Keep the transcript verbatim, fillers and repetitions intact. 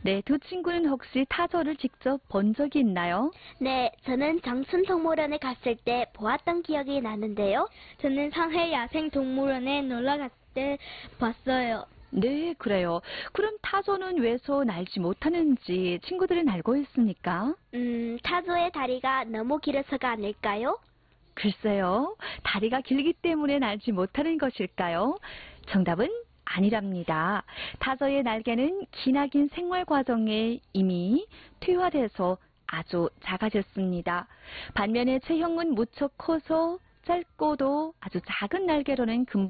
네, 두 친구는 혹시 타조를 직접 본 적이 있나요? 네, 저는 장순동물원에 갔을 때 보았던 기억이 나는데요. 저는 상해 야생동물원에 놀러 갔을 때 봤어요. 네, 그래요. 그럼 타조는 왜서 날지 못하는지 친구들은 알고 있습니까? 음, 타조의 다리가 너무 길어서가 아닐까요? 글쎄요, 다리가 길기 때문에 날지 못하는 것일까요? 정답은 아니랍니다. 타조의 날개는 기나긴 생활 과정에 이미 퇴화돼서 아주 작아졌습니다. 반면에 체형은 무척 커서 짧고도 아주 작은 날개로는 금방